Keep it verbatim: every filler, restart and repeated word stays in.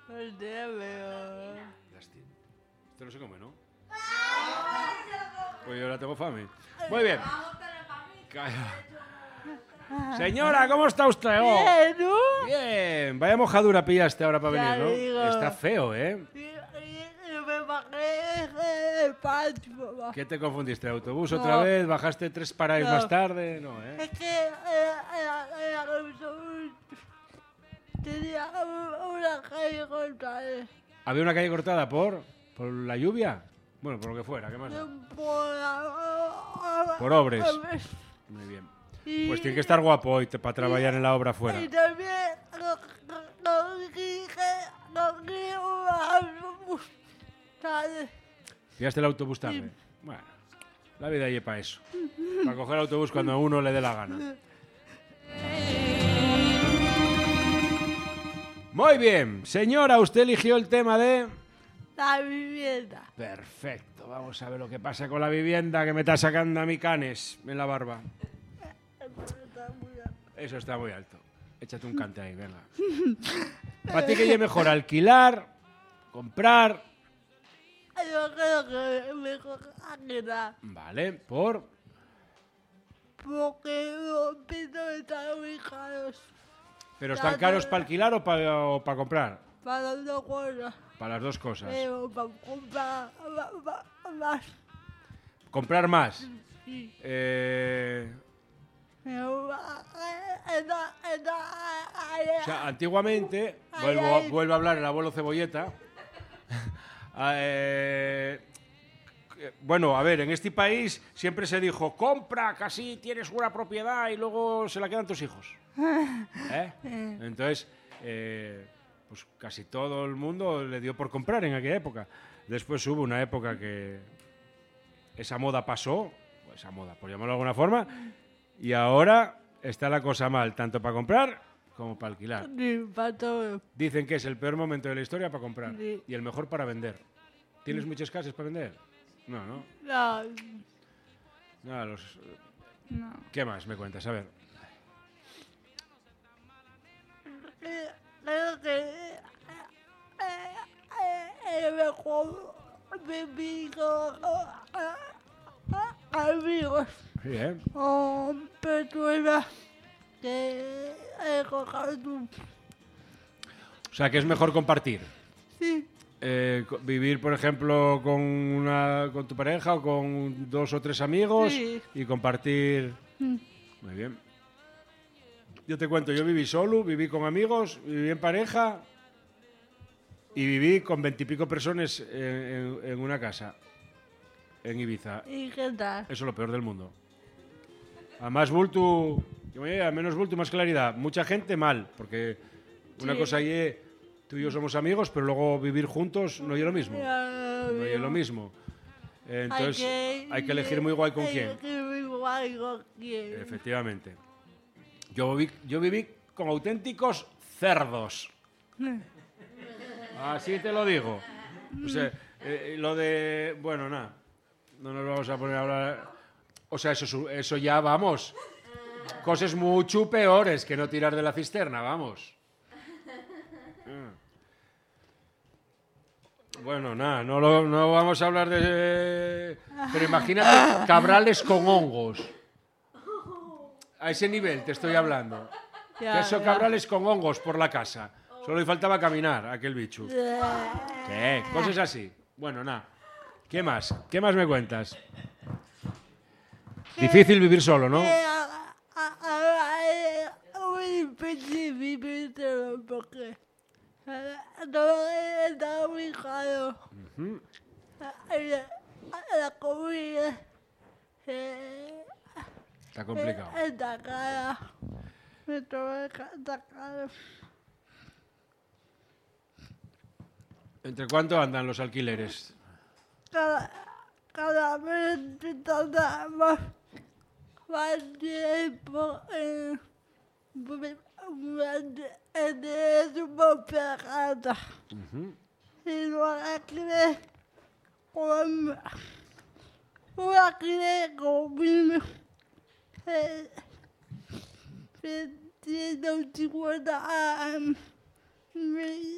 Hostia, pero... Lástima. Esto no se come, ¿no? Pues yo ahora tengo fame. Muy bien. Calla. Señora, ¿cómo está usted? Oh. Bien, ¿no? Bien. Vaya mojadura pillaste ahora para Ya venir, ¿no? digo. Está feo, ¿eh? Y, y- y me bajé el patio, mamá. ¿Qué te confundiste? ¿El autobús No. otra vez? ¿Bajaste tres paradas No. más tarde? No, ¿eh? Es que era, era, era un- tenía un- una calle contra él. ¿Había una calle cortada por, por la lluvia? Bueno, por lo que fuera, ¿qué más da? Por, la- Por obres. obres. Muy bien. Y- Pues tiene que estar guapo hoy te- para trabajar en la obra fuera. Y también no, no, no dije, no quiero más, ¿sabes? ¿Pillaste el autobús tarde? Bueno, la vida es para eso. Para coger el autobús cuando a uno le dé la gana. Muy bien. Señora, usted eligió el tema de... La vivienda. Perfecto. Vamos a ver lo que pasa con la vivienda que me está sacando a mi canes en la barba. Eso está muy alto. Échate un cante ahí, venga. ¿Para ti qué es mejor? ¿Alquilar? ¿Comprar? Yo creo que mejor alquilar. Vale, por... Porque los pisos están muy caros. ¿Pero están caros para alquilar o para comprar? Para las dos cosas. Para las dos cosas. Pero para comprar ma- ma- más. Comprar más. Sí. Eh, Pero, eh, esta- esta- o sea, antiguamente, Ay, vuelvo, ay. vuelvo a hablar el abuelo Cebolleta. eh, bueno, a ver, en este país siempre se dijo, compra, casi tienes una propiedad y luego se la quedan tus hijos. ¿Eh? Entonces, eh, pues casi todo el mundo le dio por comprar en aquella época. Después hubo una época que esa moda pasó, o esa moda, por llamarlo de alguna forma, y ahora está la cosa mal, tanto para comprar como para alquilar. Sí, para todo. Dicen que es el peor momento de la historia para comprar Sí. y el mejor para vender. ¿Tienes muchas casas para vender? No, no. No, No, los- no. ¿Qué más me cuentas? A ver. Eh, Creo que eh, eh, eh, es mejor vivir con eh, eh, amigos Sí, ¿eh? o personas que escoger tú. O sea, que es mejor compartir. Sí, Eh, co- vivir, por ejemplo, con, una, con tu pareja o con dos o tres amigos Sí. y compartir... Mm. Muy bien. Yo te cuento, yo viví solo, viví con amigos, viví en pareja y viví con veintipico personas en, en- en una casa, en Ibiza. ¿y qué tal? Eso es lo peor del mundo. A más bulto, a menos bulto, más claridad. Mucha gente mal, porque una Sí. cosa es, tú y yo somos amigos, pero luego vivir juntos no es lo mismo. Ya No es lo mismo. Eh, Entonces hay que, elegir muy guay con hay quién. que elegir muy guay con quién. Efectivamente. Yo viví, yo viví con auténticos cerdos. Así te lo digo. O sea, eh, lo de... Bueno, nada. No nos vamos a poner a hablar... O sea, eso, eso ya, vamos. Cosas mucho peores que no tirar de la cisterna, vamos. Ah. Bueno, nada, no, lo- no vamos a hablar de... Pero imagínate cabrales con hongos. A ese nivel te estoy hablando. Ya, Queso ya. cabrales con hongos por la casa. Solo le faltaba caminar a aquel bicho. ¿Qué? Cosas así. Bueno, nada. ¿Qué más? ¿Qué más me cuentas? Difícil vivir solo, ¿no? Eh, a- a- a- eh, muy difícil vivir solo porque eh, todo está muy caro. Ujú. Eh, La, la comida eh, Está complicado. eh, está cara. Todo está caro. ¿Entre cuánto andan los alquileres? Cada, cada vez se tarda más, más tiempo en en tener su propia casa. Ujú. Si no alquiler con un alquiler conmigo eh, de ciento cincuenta a